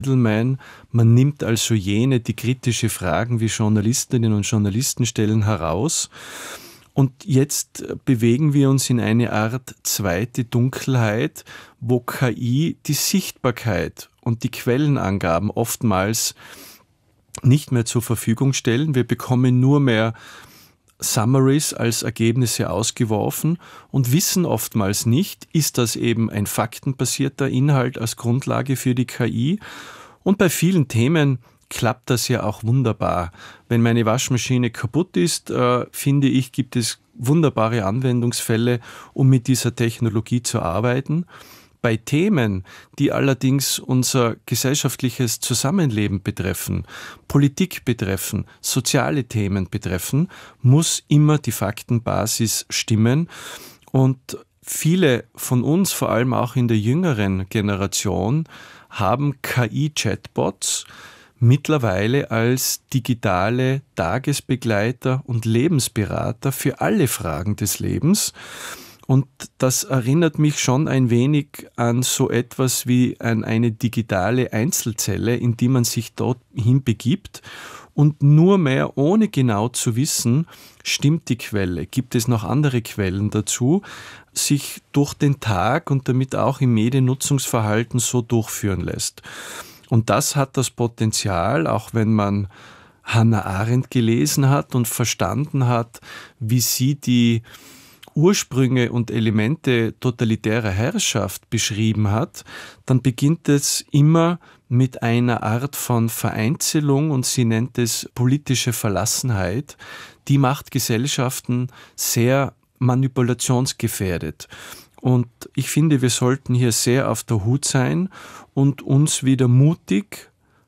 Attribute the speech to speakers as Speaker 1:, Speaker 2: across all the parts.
Speaker 1: Middleman. Man nimmt also jene, die kritische Fragen wie Journalistinnen und Journalisten stellen, heraus. Und jetzt bewegen wir uns in eine Art zweite Dunkelheit, wo KI die Sichtbarkeit und die Quellenangaben oftmals nicht mehr zur Verfügung stellen. Wir bekommen nur mehr Summaries als Ergebnisse ausgeworfen und wissen oftmals nicht, ist das eben ein faktenbasierter Inhalt als Grundlage für die KI? Und bei vielen Themen klappt das ja auch wunderbar. Wenn meine Waschmaschine kaputt ist, finde ich, gibt es wunderbare Anwendungsfälle, um mit dieser Technologie zu arbeiten. Bei Themen, die allerdings unser gesellschaftliches Zusammenleben betreffen, Politik betreffen, soziale Themen betreffen, muss immer die Faktenbasis stimmen. Und viele von uns, vor allem auch in der jüngeren Generation, haben KI-Chatbots mittlerweile als digitale Tagesbegleiter und Lebensberater für alle Fragen des Lebens. Und das erinnert mich schon ein wenig an so etwas wie an eine digitale Einzelzelle, in die man sich dorthin begibt und nur mehr, ohne genau zu wissen, stimmt die Quelle, gibt es noch andere Quellen dazu, sich durch den Tag und damit auch im Mediennutzungsverhalten so durchführen lässt. Und das hat das Potenzial, auch wenn man Hannah Arendt gelesen hat und verstanden hat, wie sie die Ursprünge und Elemente totalitärer Herrschaft beschrieben hat, dann beginnt es immer mit einer Art von Vereinzelung und sie nennt es politische Verlassenheit. Die macht Gesellschaften sehr manipulationsgefährdet. Und ich finde, wir sollten hier sehr auf der Hut sein und uns wieder mutig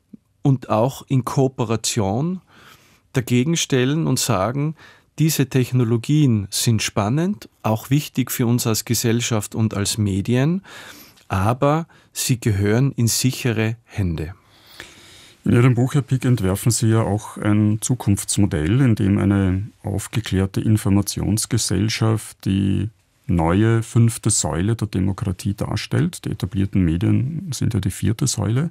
Speaker 1: und auch in Kooperation dagegen stellen und sagen, diese Technologien sind spannend, auch wichtig für uns als Gesellschaft und als Medien, aber sie gehören in sichere Hände.
Speaker 2: In Ihrem Buch, Herr Pick, entwerfen Sie ja auch ein Zukunftsmodell, in dem eine aufgeklärte Informationsgesellschaft die neue 5. Säule der Demokratie darstellt. Die etablierten Medien sind ja die 4. Säule.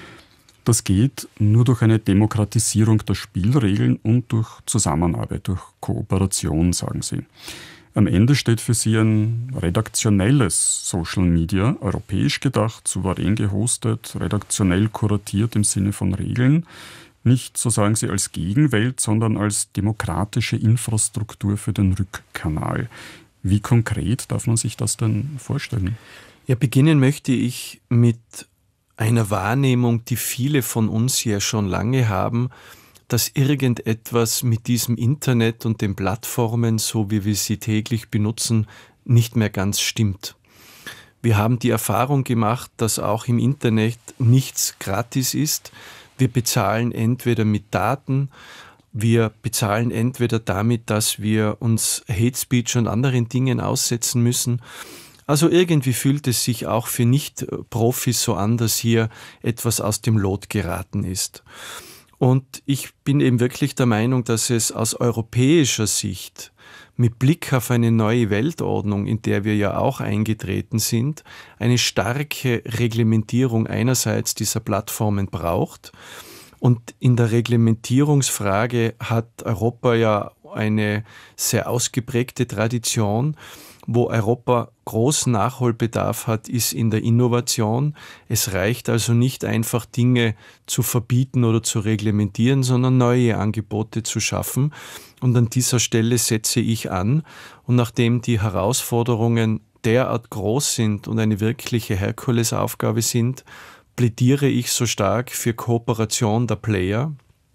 Speaker 2: Das geht nur durch eine Demokratisierung der Spielregeln und durch Zusammenarbeit, durch Kooperation, sagen Sie. Am Ende steht für Sie ein redaktionelles Social Media, europäisch gedacht, souverän gehostet, redaktionell kuratiert im Sinne von Regeln. Nicht, so sagen Sie, als Gegenwelt, sondern als demokratische Infrastruktur für den Rückkanal. Wie konkret darf man sich das denn vorstellen?
Speaker 1: Ja, beginnen möchte ich mit einer Wahrnehmung, die viele von uns ja schon lange haben, dass irgendetwas mit diesem Internet und den Plattformen, so wie wir sie täglich benutzen, nicht mehr ganz stimmt. Wir haben die Erfahrung gemacht, dass auch im Internet nichts gratis ist. Wir bezahlen entweder mit Daten, wir bezahlen entweder damit, dass wir uns Hate Speech und anderen Dingen aussetzen müssen. Also irgendwie fühlt es sich auch für Nicht-Profis so an, dass hier etwas aus dem Lot geraten ist. Und ich bin eben wirklich der Meinung, dass es aus europäischer Sicht mit Blick auf eine neue Weltordnung, in der wir ja auch eingetreten sind, eine starke Reglementierung einerseits dieser Plattformen braucht. Und in der Reglementierungsfrage hat Europa ja eine sehr ausgeprägte Tradition. Wo Europa großen Nachholbedarf hat, ist in der Innovation. Es reicht also nicht einfach, Dinge zu verbieten oder zu reglementieren, sondern neue Angebote zu schaffen. Und an dieser Stelle setze ich an. Und nachdem die Herausforderungen derart groß sind und eine wirkliche Herkulesaufgabe sind, plädiere ich so stark für Kooperation der Player.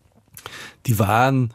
Speaker 1: Die wahren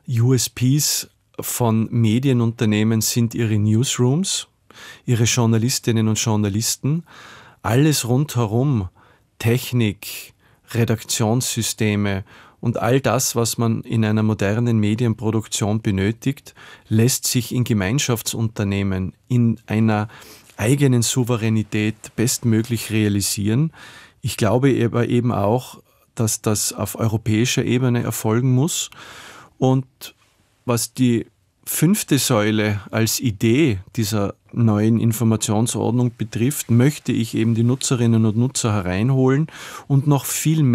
Speaker 1: USPs von Medienunternehmen sind ihre Newsrooms, ihre Journalistinnen und Journalisten. Alles rundherum, Technik, Redaktionssysteme und all das, was man in einer modernen Medienproduktion benötigt, lässt sich in Gemeinschaftsunternehmen in einer eigenen Souveränität bestmöglich realisieren. Ich glaube aber eben auch, dass das auf europäischer Ebene erfolgen muss. Und was die 5. Säule als Idee dieser neuen Informationsordnung betrifft, möchte ich eben die Nutzerinnen und Nutzer hereinholen und noch viel